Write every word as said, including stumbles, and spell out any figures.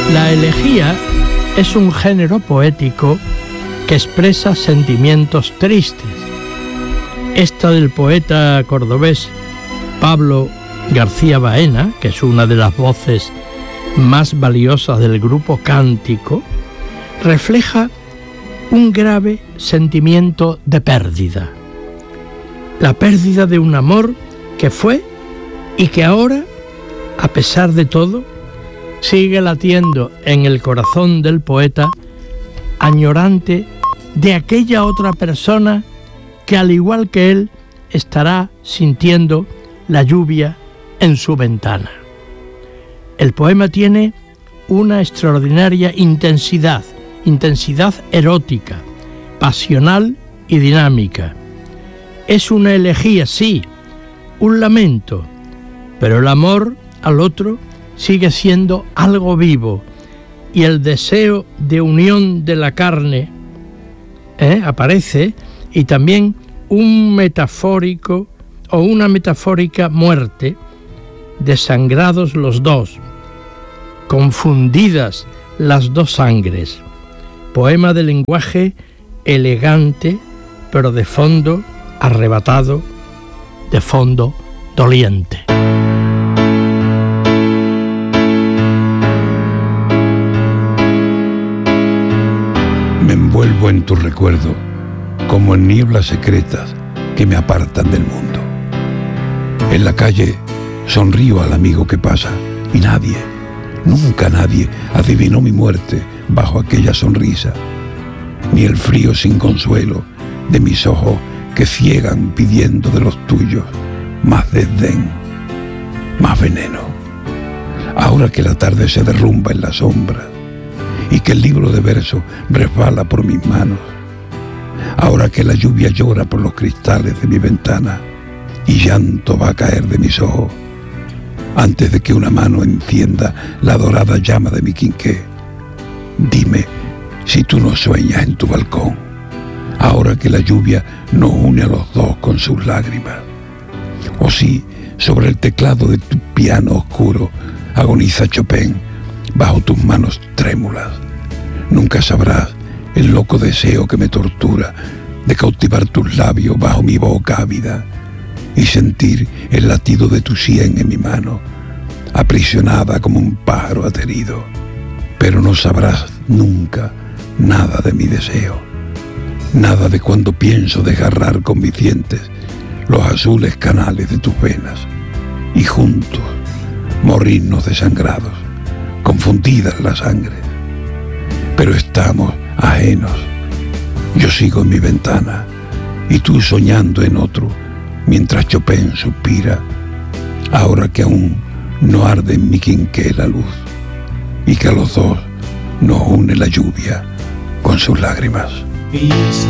La elegía es un género poético que expresa sentimientos tristes. Esta del poeta cordobés Pablo García Baena, que es una de las voces más valiosas del grupo cántico, refleja un grave sentimiento de pérdida. La pérdida de un amor que fue y que ahora, a pesar de todo, sigue latiendo en el corazón del poeta, añorante de aquella otra persona que, al igual que él, estará sintiendo la lluvia en su ventana. El poema tiene una extraordinaria intensidad, intensidad erótica, pasional y dinámica. Es una elegía, sí, un lamento, pero el amor al otro sigue siendo algo vivo, y el deseo de unión de la carne ¿eh? aparece, y también un metafórico o una metafórica muerte, desangrados los dos, confundidas las dos sangres. Poema de lenguaje elegante, pero de fondo arrebatado, de fondo doliente. Me envuelvo en tu recuerdo como en nieblas secretas que me apartan del mundo. En la calle sonrío al amigo que pasa y nadie, nunca nadie adivinó mi muerte bajo aquella sonrisa, ni el frío sin consuelo de mis ojos que ciegan pidiendo de los tuyos más desdén, más veneno. Ahora que la tarde se derrumba en la sombra y que el libro de versos resbala por mis manos, ahora que la lluvia llora por los cristales de mi ventana y llanto va a caer de mis ojos, antes de que una mano encienda la dorada llama de mi quinqué, dime si tú no sueñas en tu balcón, ahora que la lluvia nos une a los dos con sus lágrimas, o si sobre el teclado de tu piano oscuro agoniza Chopin bajo tus manos trémulas. Nunca sabrás el loco deseo que me tortura de cautivar tus labios bajo mi boca ávida y sentir el latido de tu sien en mi mano, aprisionada como un pájaro aterido. Pero no sabrás nunca nada de mi deseo, nada de cuando pienso desgarrar con mis dientes los azules canales de tus venas y juntos morirnos desangrados, confundidas las sangres. Pero estamos ajenos. Yo sigo en mi ventana y tú soñando en otro, mientras Chopin suspira, ahora que aún no arde en mi quinqué la luz y que a los dos nos une la lluvia con sus lágrimas.